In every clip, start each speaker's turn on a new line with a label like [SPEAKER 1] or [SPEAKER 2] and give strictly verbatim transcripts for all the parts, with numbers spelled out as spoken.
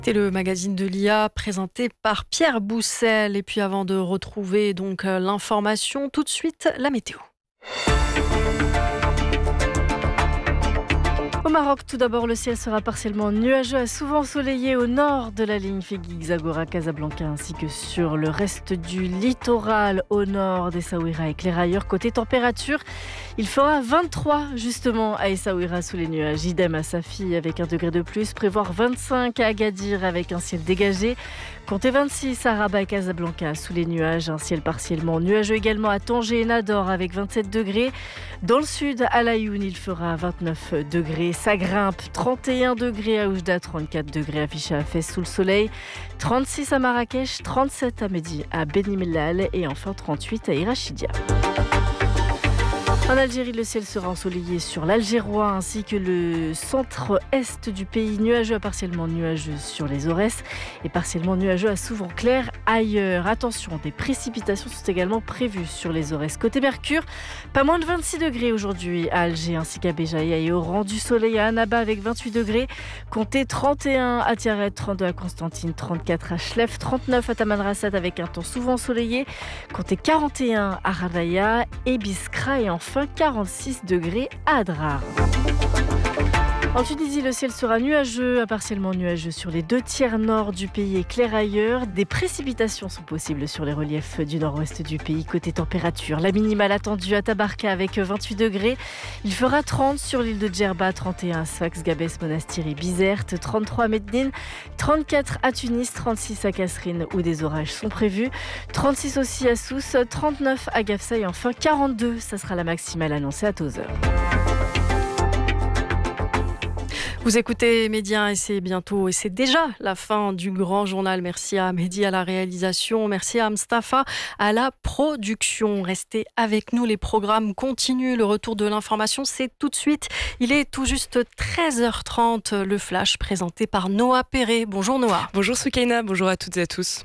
[SPEAKER 1] C'était le magazine de l'I A présenté par Pierre Boussel. Et puis avant de retrouver donc l'information, tout de suite la météo. Au Maroc, tout d'abord, le ciel sera partiellement nuageux à souvent ensoleillé au nord de la ligne Figuig-Zagora-Casablanca ainsi que sur le reste du littoral au nord d'Essaouira et Clairailleurs. Côté température, il fera vingt-trois justement à Essaouira sous les nuages. Idem à Safi avec un degré de plus. Prévoir vingt-cinq à Agadir avec un ciel dégagé. Comptez vingt-six à Rabat et Casablanca sous les nuages. Un ciel partiellement nuageux également à Tanger et Nador avec vingt-sept degrés. Dans le sud, à Layoun, il fera vingt-neuf degrés. Ça grimpe, trente et un degrés à Oujda, trente-quatre degrés affichés à Fès sous le soleil, trente-six à Marrakech, trente-sept à Mehdi, à Beni Mellal et enfin trente-huit à Irachidia. En Algérie, le ciel sera ensoleillé sur l'Algérois ainsi que le centre-est du pays, nuageux à partiellement nuageux sur les Aurès et partiellement nuageux à souvent clair ailleurs. Attention, des précipitations sont également prévues sur les Aurès. Côté Mercure, pas moins de vingt-six degrés aujourd'hui à Alger ainsi qu'à Béjaïa et Oran. Du soleil à Annaba avec vingt-huit degrés. Comptez trente et un à Tiaret, trente-deux à Constantine, trente-quatre à Chlef, trente-neuf à Tamanrasset avec un temps souvent ensoleillé. Comptez quarante et un à Radaya et Biskra et enfin quarante-six degrés à Adrar. En Tunisie, le ciel sera nuageux, à partiellement nuageux sur les deux tiers nord du pays et clair ailleurs. Des précipitations sont possibles sur les reliefs du nord-ouest du pays. Côté température, la minimale attendue à Tabarka avec vingt-huit degrés. Il fera trente sur l'île de Djerba, trente et un à Sfax, Gabès, Monastir et Bizerte, trente-trois à Medine, trente-quatre à Tunis, trente-six à Kasserine où des orages sont prévus, trente-six aussi à Sousse, trente-neuf à Gafsa et enfin quarante-deux, ça sera la maximale annoncée à Tozeur. Vous écoutez Média et c'est bientôt et c'est déjà la fin du grand journal. Merci à Mehdi à la réalisation, merci à Mstafa à la production. Restez avec nous, les programmes continuent. Le retour de l'information, c'est tout de suite. Il est tout juste treize heures trente, le flash présenté par Noah Perret. Bonjour Noah.
[SPEAKER 2] Bonjour Soukaina, bonjour à toutes et à tous.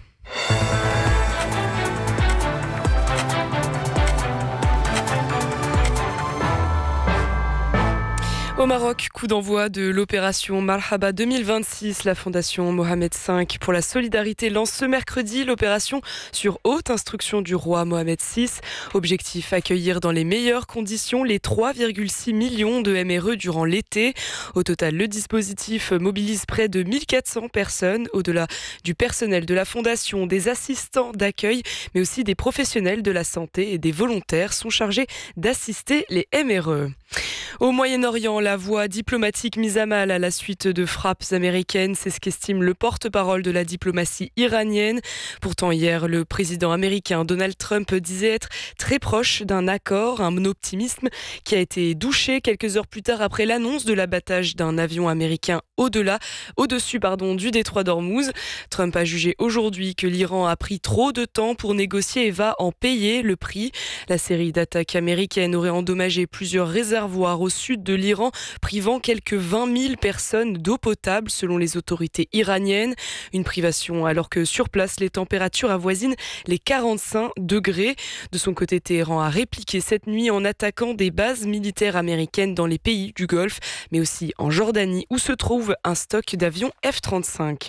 [SPEAKER 2] Au Maroc, coup d'envoi de l'opération Marhaba deux mille vingt-six. La fondation Mohamed cinq pour la solidarité lance ce mercredi l'opération sur haute instruction du roi Mohamed six. Objectif, accueillir dans les meilleures conditions les trois virgule six millions de M R E durant l'été. Au total, le dispositif mobilise près de mille quatre cents personnes, au-delà du personnel de la fondation, des assistants d'accueil, mais aussi des professionnels de la santé et des volontaires sont chargés d'assister les M R E. Au Moyen-Orient, la voie diplomatique mise à mal à la suite de frappes américaines, c'est ce qu'estime le porte-parole de la diplomatie iranienne. Pourtant, hier, le président américain Donald Trump disait être très proche d'un accord, un optimisme qui a été douché quelques heures plus tard après l'annonce de l'abattage d'un avion américain au-delà, au-dessus pardon, du détroit d'Ormuz. Trump a jugé aujourd'hui que l'Iran a pris trop de temps pour négocier et va en payer le prix. La série d'attaques américaines aurait endommagé plusieurs réservoirs au sud de l'Iran, privant quelques vingt mille personnes d'eau potable selon les autorités iraniennes. Une privation alors que sur place, les températures avoisinent les quarante-cinq degrés. De son côté, Téhéran a répliqué cette nuit en attaquant des bases militaires américaines dans les pays du Golfe, mais aussi en Jordanie où se trouve un stock d'avions F trente-cinq.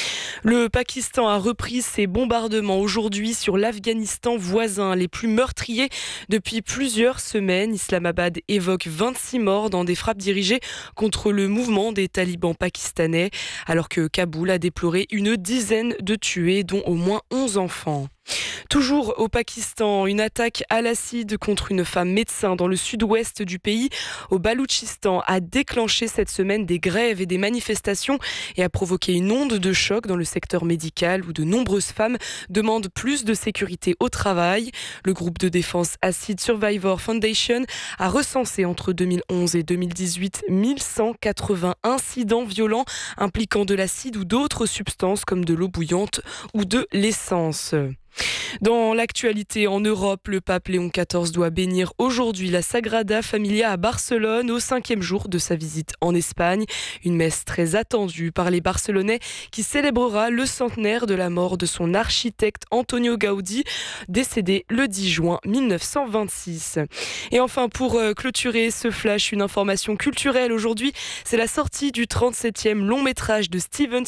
[SPEAKER 2] Le Pakistan a repris ses bombardements aujourd'hui sur l'Afghanistan voisin, les plus meurtriers depuis plusieurs semaines. Islamabad évoque vingt-six morts dans des frappes dirigées contre le mouvement des talibans pakistanais, alors que Kaboul a déploré une dizaine de tués, dont au moins onze enfants. Toujours au Pakistan, une attaque à l'acide contre une femme médecin dans le sud-ouest du pays, au Baloutchistan, a déclenché cette semaine des grèves et des manifestations et a provoqué une onde de choc dans le secteur médical où de nombreuses femmes demandent plus de sécurité au travail. Le groupe de défense Acid Survivor Foundation a recensé entre deux mille onze et deux mille dix-huit mille cent quatre-vingts incidents violents impliquant de l'acide ou d'autres substances comme de l'eau bouillante ou de l'essence. Dans l'actualité en Europe, le pape Léon quatorze doit bénir aujourd'hui la Sagrada Familia à Barcelone au cinquième jour de sa visite en Espagne. Une messe très attendue par les Barcelonais qui célébrera le centenaire de la mort de son architecte Antonio Gaudí, décédé le dix juin mille neuf cent vingt-six. Et enfin, pour clôturer ce flash, une information culturelle aujourd'hui, c'est la sortie du trente-septième long métrage de Steven